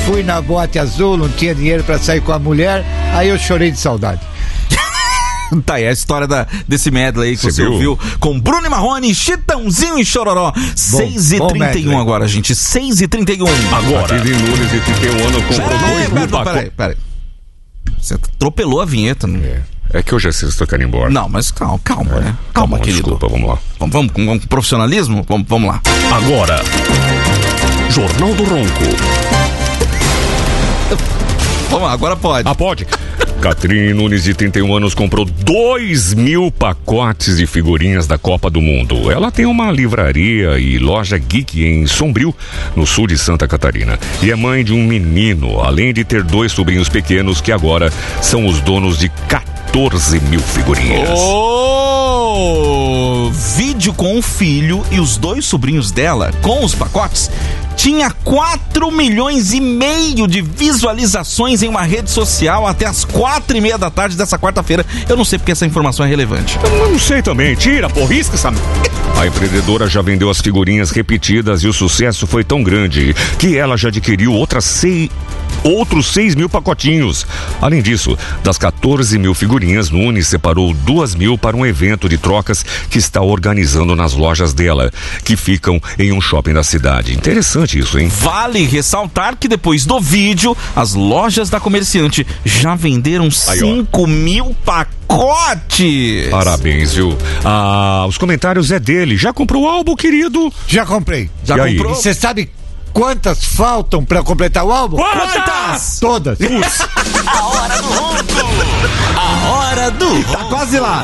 fui na Boate Azul, não tinha dinheiro pra sair com a mulher, aí eu chorei de saudade. Tá aí a história desse medley aí que você ouviu com Bruno e Marrone, Chitãozinho e Chororó. 6h31 agora, gente. 6h31. Agora. Aqui em Nunes, de 31 anos, comprou 2.000 pacotes. Peraí. Você atropelou a vinheta, né? É que hoje vocês estão querendo ir embora. Não, mas calma, né? Calma, querido. Desculpa, vamos lá. Vamos com profissionalismo? Vamos lá. Agora, Jornal do Ronco. Vamos lá, agora pode. Pode. Catherine Nunes, de 31 anos, comprou 2.000 pacotes de figurinhas da Copa do Mundo. Ela tem uma livraria e loja geek em Sombrio, no sul de Santa Catarina. E é mãe de um menino, além de ter 2 sobrinhos pequenos que agora são os donos de 14.000 figurinhas. Vídeo com o filho e os 2 sobrinhos dela com os pacotes tinha 4,5 milhões de visualizações em uma rede social até as 4h30 da tarde dessa quarta-feira. Eu não sei porque essa informação é relevante. Eu não sei também. Tira, porrisca, sabe? A empreendedora já vendeu as figurinhas repetidas e o sucesso foi tão grande que ela já adquiriu outros 6.000 pacotinhos. Além disso, das 14.000 figurinhas, Nunes separou 2.000 para um evento de trocas que está organizando nas lojas dela, que ficam em um shopping da cidade. Interessante isso, hein? Vale ressaltar que depois do vídeo, as lojas da comerciante já venderam 5.000 pacotes. Parabéns, viu? Os comentários é dele. Já comprou o álbum, querido? Já comprei. Já comprou? E você sabe quantas faltam pra completar o álbum? Quantas? Todas. A hora do ronco. A hora do ronco. Tá quase lá.